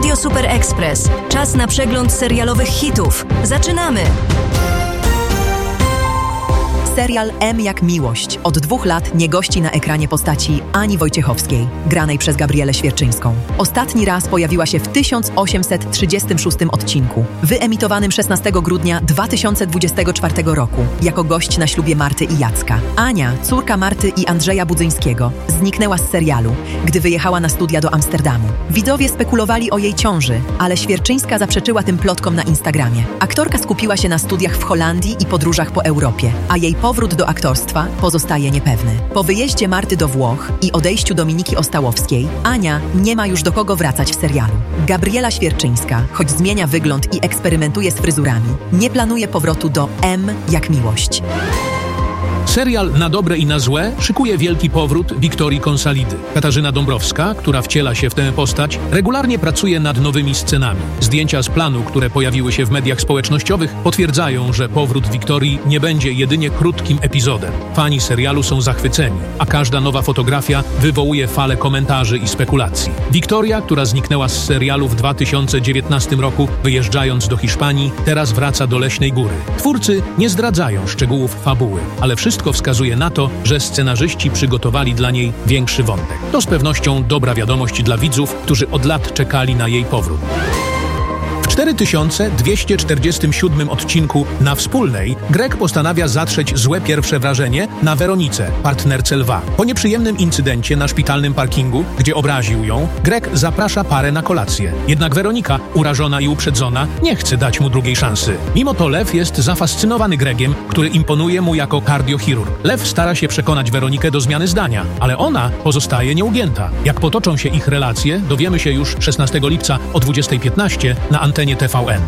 Radio Super Express. Czas na przegląd serialowych hitów. Zaczynamy! Serial M jak miłość od 2 lat nie gości na ekranie postaci Ani Wojciechowskiej, granej przez Gabrielę Świerczyńską. Ostatni raz pojawiła się w 1836 odcinku, wyemitowanym 16 grudnia 2024 roku, jako gość na ślubie Marty i Jacka. Ania, córka Marty i Andrzeja Budzyńskiego, zniknęła z serialu, gdy wyjechała na studia do Amsterdamu. Widzowie spekulowali o jej ciąży, ale Świerczyńska zaprzeczyła tym plotkom na Instagramie. Aktorka skupiła się na studiach w Holandii i podróżach po Europie, a jej powrót do aktorstwa pozostaje niepewny. Po wyjeździe Marty do Włoch i odejściu Dominiki Ostałowskiej, Ania nie ma już do kogo wracać w serialu. Gabriela Świerczyńska, choć zmienia wygląd i eksperymentuje z fryzurami, nie planuje powrotu do M jak miłość. Serial Na dobre i na złe szykuje wielki powrót Wiktorii Konsalidy. Katarzyna Dąbrowska, która wciela się w tę postać, regularnie pracuje nad nowymi scenami. Zdjęcia z planu, które pojawiły się w mediach społecznościowych, potwierdzają, że powrót Wiktorii nie będzie jedynie krótkim epizodem. Fani serialu są zachwyceni, a każda nowa fotografia wywołuje falę komentarzy i spekulacji. Wiktoria, która zniknęła z serialu w 2019 roku, wyjeżdżając do Hiszpanii, teraz wraca do Leśnej Góry. Twórcy nie zdradzają szczegółów fabuły, ale wszystko wskazuje na to, że scenarzyści przygotowali dla niej większy wątek. To z pewnością dobra wiadomość dla widzów, którzy od lat czekali na jej powrót. W 4247 odcinku Na Wspólnej Greg postanawia zatrzeć złe pierwsze wrażenie na Weronice, partnerce Lwa. Po nieprzyjemnym incydencie na szpitalnym parkingu, gdzie obraził ją, Greg zaprasza parę na kolację. Jednak Weronika, urażona i uprzedzona, nie chce dać mu drugiej szansy. Mimo to Lew jest zafascynowany Gregiem, który imponuje mu jako kardiochirurg. Lew stara się przekonać Weronikę do zmiany zdania, ale ona pozostaje nieugięta. Jak potoczą się ich relacje, dowiemy się już 16 lipca o 20:15 na antenie TVN.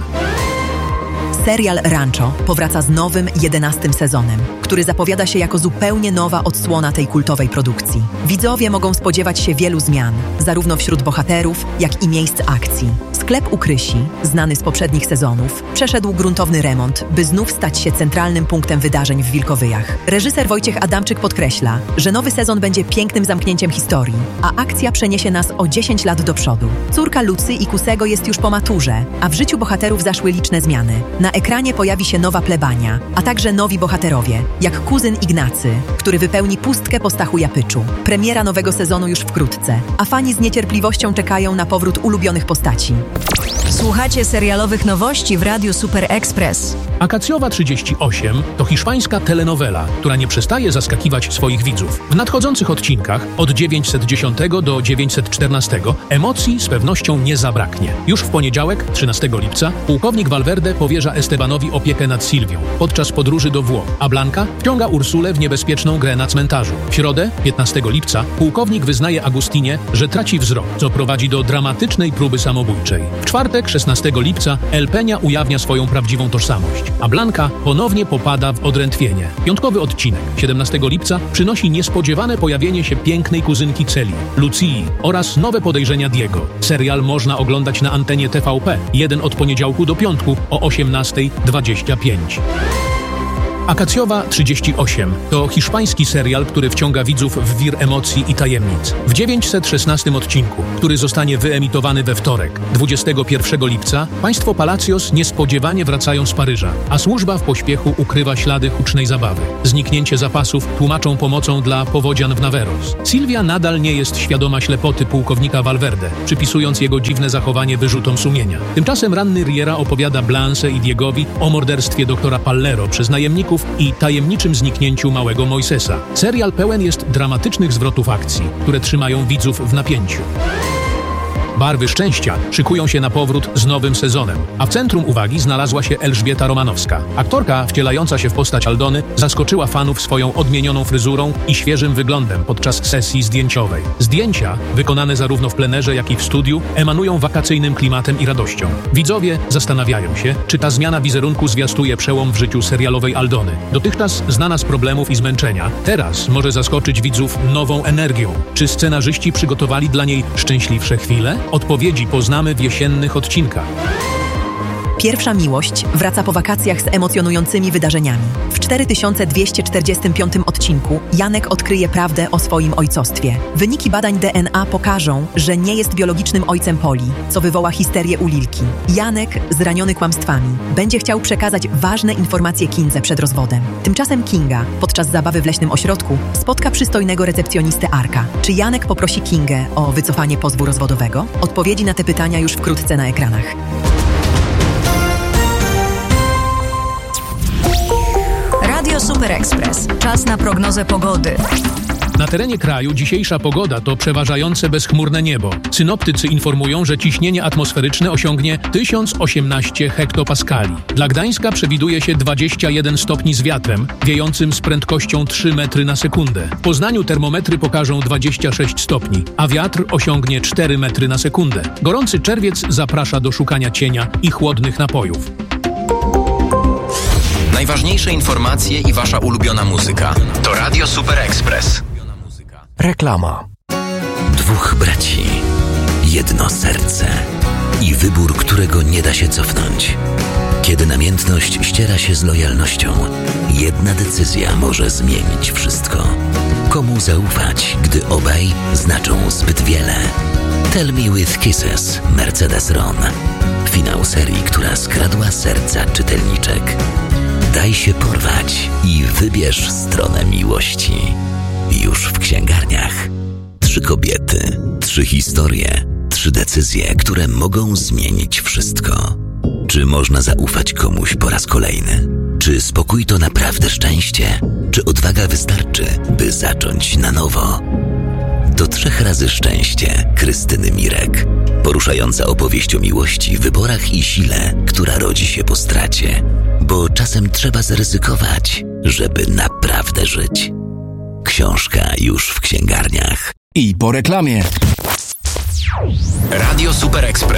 Serial Rancho powraca z nowym 11. sezonem, który zapowiada się jako zupełnie nowa odsłona tej kultowej produkcji. Widzowie mogą spodziewać się wielu zmian, zarówno wśród bohaterów, jak i miejsc akcji. Sklep u Krysi, znany z poprzednich sezonów, przeszedł gruntowny remont, by znów stać się centralnym punktem wydarzeń w Wilkowyjach. Reżyser Wojciech Adamczyk podkreśla, że nowy sezon będzie pięknym zamknięciem historii, a akcja przeniesie nas o 10 lat do przodu. Córka Lucy i Kusego jest już po maturze, a w życiu bohaterów zaszły liczne zmiany. Na ekranie pojawi się nowa plebania, a także nowi bohaterowie, jak kuzyn Ignacy, który wypełni pustkę po Stachu Japyczu. Premiera nowego sezonu już wkrótce, a fani z niecierpliwością czekają na powrót ulubionych postaci. Słuchacie serialowych nowości w Radiu Super Express. Akacjowa 38 to hiszpańska telenowela, która nie przestaje zaskakiwać swoich widzów. W nadchodzących odcinkach od 910 do 914 emocji z pewnością nie zabraknie. Już w poniedziałek, 13 lipca, pułkownik Valverde powierza Estebanowi opiekę nad Sylwią podczas podróży do Włoch, a Blanka wciąga Ursulę w niebezpieczną grę na cmentarzu. W środę, 15 lipca, pułkownik wyznaje Agustinie, że traci wzrok, co prowadzi do dramatycznej próby samobójczej. W czwartek, 16 lipca, El Peña ujawnia swoją prawdziwą tożsamość, a Blanka ponownie popada w odrętwienie. Piątkowy odcinek, 17 lipca, przynosi niespodziewane pojawienie się pięknej kuzynki Celi, Lucii, oraz nowe podejrzenia Diego. Serial można oglądać na antenie TVP, jeden od poniedziałku do piątku o 18:25. Akacjowa 38 to hiszpański serial, który wciąga widzów w wir emocji i tajemnic. W 916 odcinku, który zostanie wyemitowany we wtorek, 21 lipca, państwo Palacios niespodziewanie wracają z Paryża, a służba w pośpiechu ukrywa ślady hucznej zabawy. Zniknięcie zapasów tłumaczą pomocą dla powodzian w Naveros. Sylwia nadal nie jest świadoma ślepoty pułkownika Valverde, przypisując jego dziwne zachowanie wyrzutom sumienia. Tymczasem ranny Riera opowiada Blance i Diegowi o morderstwie doktora Pallero przez najemników i tajemniczym zniknięciu małego Moisesa. Serial pełen jest dramatycznych zwrotów akcji, które trzymają widzów w napięciu. Barwy szczęścia szykują się na powrót z nowym sezonem, a w centrum uwagi znalazła się Elżbieta Romanowska. Aktorka wcielająca się w postać Aldony zaskoczyła fanów swoją odmienioną fryzurą i świeżym wyglądem podczas sesji zdjęciowej. Zdjęcia, wykonane zarówno w plenerze, jak i w studiu, emanują wakacyjnym klimatem i radością. Widzowie zastanawiają się, czy ta zmiana wizerunku zwiastuje przełom w życiu serialowej Aldony. Dotychczas znana z problemów i zmęczenia, teraz może zaskoczyć widzów nową energią. Czy scenarzyści przygotowali dla niej szczęśliwsze chwile? Odpowiedzi poznamy w jesiennych odcinkach. Pierwsza miłość wraca po wakacjach z emocjonującymi wydarzeniami. W 4245 odcinku Janek odkryje prawdę o swoim ojcostwie. Wyniki badań DNA pokażą, że nie jest biologicznym ojcem Poli, co wywoła histerię u Lilki. Janek, zraniony kłamstwami, będzie chciał przekazać ważne informacje Kindze przed rozwodem. Tymczasem Kinga, podczas zabawy w leśnym ośrodku, spotka przystojnego recepcjonistę Arka. Czy Janek poprosi Kingę o wycofanie pozwu rozwodowego? Odpowiedzi na te pytania już wkrótce na ekranach. Radio Super Express. Czas na prognozę pogody. Na terenie kraju dzisiejsza pogoda to przeważające bezchmurne niebo. Synoptycy informują, że ciśnienie atmosferyczne osiągnie 1018 hektopaskali. Dla Gdańska przewiduje się 21 stopni z wiatrem, wiejącym z prędkością 3 metry na sekundę. W Poznaniu termometry pokażą 26 stopni, a wiatr osiągnie 4 metry na sekundę. Gorący czerwiec zaprasza do szukania cienia i chłodnych napojów. Najważniejsze informacje i wasza ulubiona muzyka to Radio Super Express. Reklama. Dwóch braci, jedno serce i wybór, którego nie da się cofnąć. Kiedy namiętność ściera się z lojalnością, jedna decyzja może zmienić wszystko. Komu zaufać, gdy obaj znaczą zbyt wiele? Tell Me With Kisses, Mercedes Ron. Finał serii, która skradła serca czytelniczek. Daj się porwać i wybierz stronę miłości. Już w księgarniach. 3 kobiety, 3 historie, 3 decyzje, które mogą zmienić wszystko. Czy można zaufać komuś po raz kolejny? Czy spokój to naprawdę szczęście? Czy odwaga wystarczy, by zacząć na nowo? To 3 razy szczęście Krystyny Mirek. Poruszająca opowieść o miłości, wyborach i sile, która rodzi się po stracie. Bo czasem trzeba zaryzykować, żeby naprawdę żyć. Książka już w księgarniach. I po reklamie. Radio Super Express.